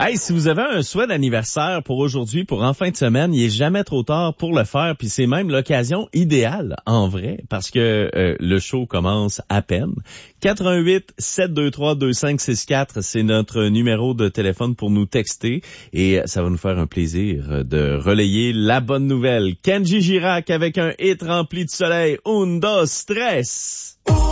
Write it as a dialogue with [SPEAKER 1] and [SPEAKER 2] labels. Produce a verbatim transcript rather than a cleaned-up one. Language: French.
[SPEAKER 1] Hey, si vous avez un souhait d'anniversaire pour aujourd'hui, pour en fin de semaine, il est jamais trop tard pour le faire, puis c'est même l'occasion idéale, en vrai, parce que euh, le show commence à peine. quatre un huit, sept deux trois, deux cinq six quatre, c'est notre numéro de téléphone pour nous texter, et ça va nous faire un plaisir de relayer la bonne nouvelle. Kenji Girac avec un hit rempli de soleil, un, dos, tres.